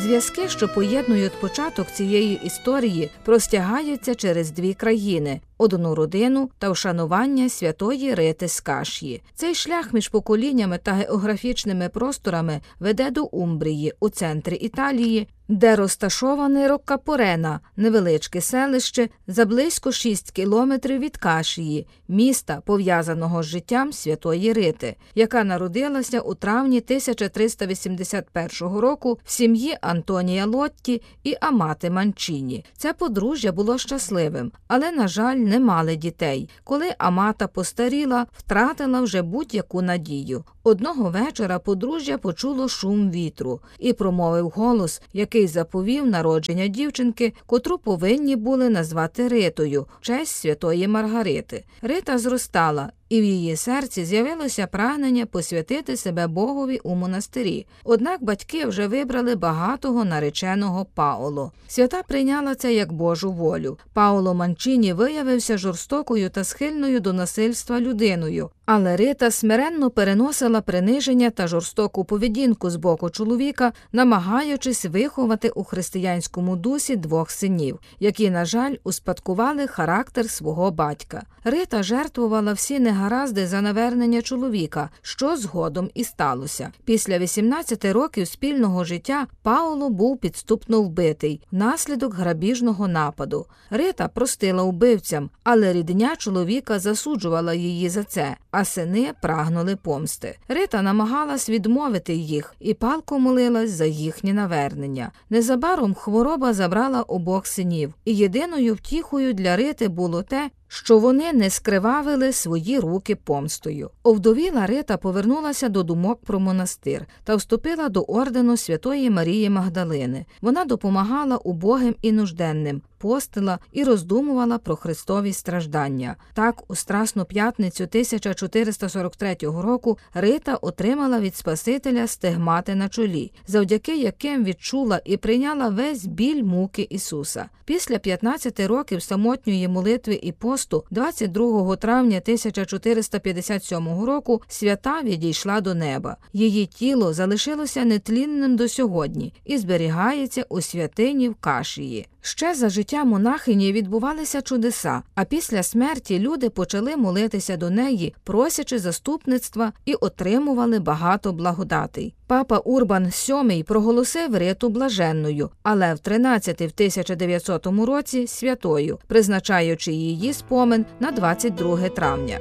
Зв'язки, що поєднують початок цієї історії, простягаються через дві країни – одну родину та вшанування святої Рити з Кашії. Цей шлях між поколіннями та географічними просторами веде до Умбрії, у центрі Італії, де розташоване Роккапорена, невеличке селище за близько 6 кілометрів від Кашії, міста, пов'язаного з життям святої Рити, яка народилася у травні 1381 року в сім'ї Антонія Лотті і Амати Манчіні. Це подружжя було щасливим, але, на жаль, не мали дітей. Коли Амата постаріла, втратила вже будь-яку надію. Одного вечора подружжя почуло шум вітру і промовив голос, який заповів народження дівчинки, котру повинні були назвати Ритою в честь святої Маргарити. Рита зростала, і в її серці з'явилося прагнення посвятити себе Богові у монастирі. Однак батьки вже вибрали багатого нареченого Паоло. Свята прийняла це як Божу волю. Паоло Манчіні виявився жорстокою та схильною до насильства людиною. Але Рита смиренно переносила приниження та жорстоку поведінку з боку чоловіка, намагаючись виховати у християнському дусі двох синів, які, на жаль, успадкували характер свого батька. Рита жертвувала всі негаразди за навернення чоловіка, що згодом і сталося. Після 18 років спільного життя Паоло був підступно вбитий внаслідок грабіжного нападу. Рита простила вбивцям, але рідня чоловіка засуджувала її за це, а сини прагнули помсти. Рита намагалась відмовити їх і палко молилась за їхнє навернення. Незабаром хвороба забрала обох синів, і єдиною втіхою для Рити було те, що вони не скривавили свої руки помстою. Овдовіла Рита повернулася до думок про монастир та вступила до ордену Святої Марії Магдалини. Вона допомагала убогим і нужденним, постила і роздумувала про Христові страждання. Так, у Страсну п'ятницю 1443 року Рита отримала від Спасителя стигмати на чолі, завдяки яким відчула і прийняла весь біль муки Ісуса. Після 15 років самотньої молитви і посту 22 травня 1457 року свята відійшла до неба. Її тіло залишилося нетлінним до сьогодні і зберігається у святині в Кашії. Ще за життя монахині відбувалися чудеса, а після смерті люди почали молитися до неї, просячи заступництва, і отримували багато благодатей. Папа Урбан VII проголосив Риту блаженною, але в 1900 році – святою, призначаючи її спомин на 22 травня.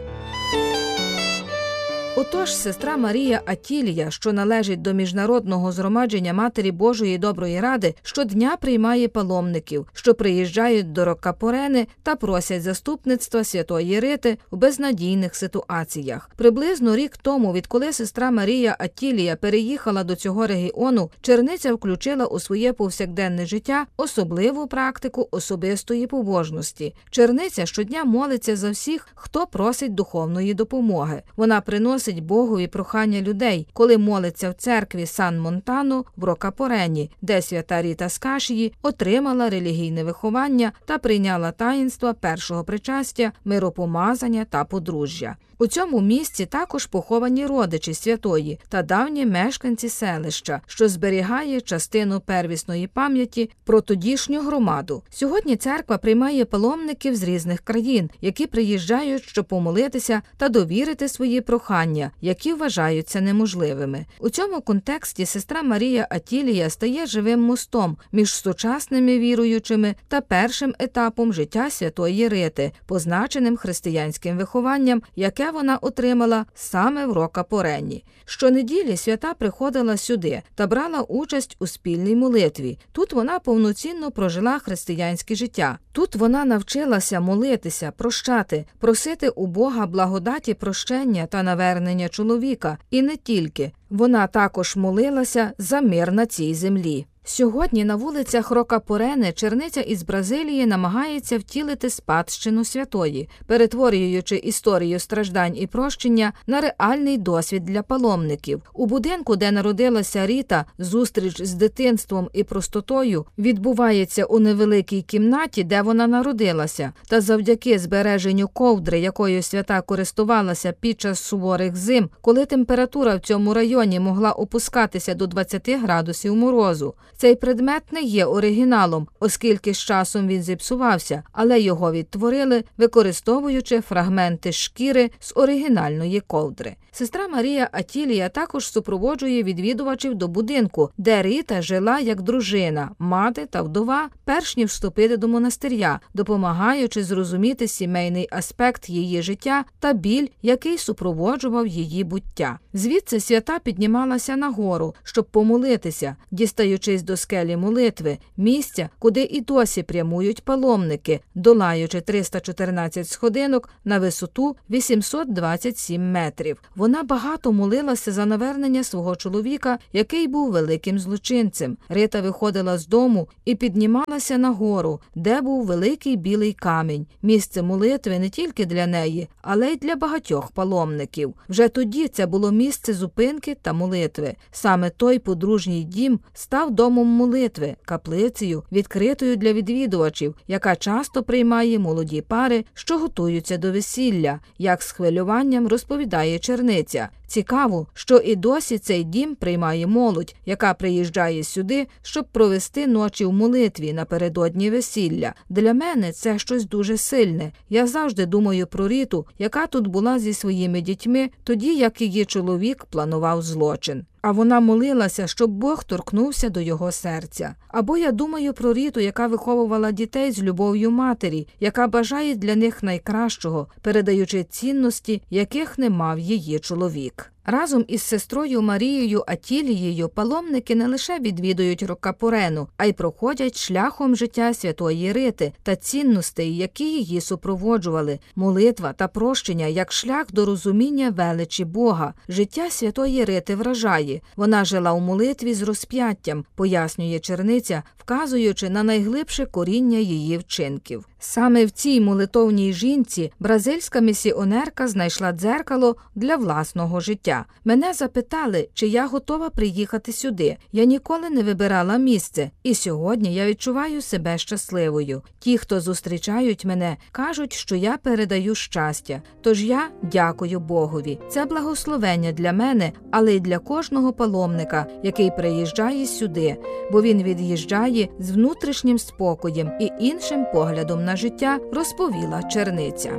Отож, сестра Марія Атілія, що належить до Міжнародного згромадження Матері Божої Доброї Ради, щодня приймає паломників, що приїжджають до Роккапорени та просять заступництва святої Рити в безнадійних ситуаціях. Приблизно рік тому, відколи сестра Марія Атілія переїхала до цього регіону, черниця включила у своє повсякденне життя особливу практику особистої побожності. Черниця щодня молиться за всіх, хто просить духовної допомоги. Вона приносить Богові прохання людей, коли молиться в церкві Сан-Монтано в Роккапорені, де свята Ріта з Кашії отримала релігійне виховання та прийняла таїнства першого причастя, миропомазання та подружжя. У цьому місці також поховані родичі святої та давні мешканці селища, що зберігає частину первісної пам'яті про тодішню громаду. Сьогодні церква приймає паломників з різних країн, які приїжджають, щоб помолитися та довірити свої прохання, які вважаються неможливими. У цьому контексті сестра Марія Атілія стає живим мостом між сучасними віруючими та першим етапом життя святої Рити, позначеним християнським вихованням, яке вона отримала саме в Роккапорені. Щонеділі свята приходила сюди та брала участь у спільній молитві. Тут вона повноцінно прожила християнське життя. Тут вона навчилася молитися, прощати, просити у Бога благодаті прощення та навернення чоловіка. І не тільки. Вона також молилася за мир на цій землі. Сьогодні на вулицях Роккапорени черниця із Бразилії намагається втілити спадщину святої, перетворюючи історію страждань і прощення на реальний досвід для паломників. У будинку, де народилася Ріта, зустріч з дитинством і простотою відбувається у невеликій кімнаті, де вона народилася, та завдяки збереженню ковдри, якою свята користувалася під час суворих зим, коли температура в цьому районі могла опускатися до 20 градусів морозу. Цей предмет не є оригіналом, оскільки з часом він зіпсувався, але його відтворили, використовуючи фрагменти шкіри з оригінальної ковдри. Сестра Марія Атілія також супроводжує відвідувачів до будинку, де Рита жила як дружина, мати та вдова, перш ніж вступити до монастиря, допомагаючи зрозуміти сімейний аспект її життя та біль, який супроводжував її буття. Звідси свята піднімалася нагору, щоб помолитися, дістаючись до скелі молитви, місця, куди і досі прямують паломники, долаючи 314 сходинок на висоту 827 метрів. Вона багато молилася за навернення свого чоловіка, який був великим злочинцем. Рита виходила з дому і піднімалася нагору, де був великий білий камінь, місце молитви не тільки для неї, але й для багатьох паломників. Вже тоді це було місце зупинки та молитви. Саме той подружній дім став домом молитви, каплицею, відкритою для відвідувачів, яка часто приймає молоді пари, що готуються до весілля, як з хвилюванням розповідає черниця. Цікаво, що і досі цей дім приймає молодь, яка приїжджає сюди, щоб провести ночі в молитві напередодні весілля. Для мене це щось дуже сильне. Я завжди думаю про Риту, яка тут була зі своїми дітьми, тоді як її чоловік планував злочин. А вона молилася, щоб Бог торкнувся до його серця. Або я думаю про Риту, яка виховувала дітей з любов'ю матері, яка бажає для них найкращого, передаючи цінності, яких не мав її чоловік. Разом із сестрою Марією Атілією паломники не лише відвідують Роккапорену, а й проходять шляхом життя святої Рити та цінностей, які її супроводжували, молитва та прощення як шлях до розуміння величі Бога. Життя святої Рити вражає. Вона жила у молитві з розп'яттям, пояснює черниця, вказуючи на найглибше коріння її вчинків. Саме в цій молитовній жінці бразильська місіонерка знайшла дзеркало для власного життя. Мене запитали, чи я готова приїхати сюди. Я ніколи не вибирала місце, і сьогодні я відчуваю себе щасливою. Ті, хто зустрічають мене, кажуть, що я передаю щастя. Тож я дякую Богові. Це благословення для мене, але й для кожного паломника, який приїжджає сюди, бо він від'їжджає з внутрішнім спокоєм і іншим поглядом на життя, розповіла черниця.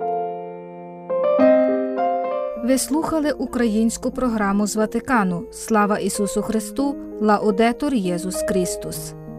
Ви слухали українську програму з Ватикану. Слава Ісусу Христу! Лаудетур Єсус Христос!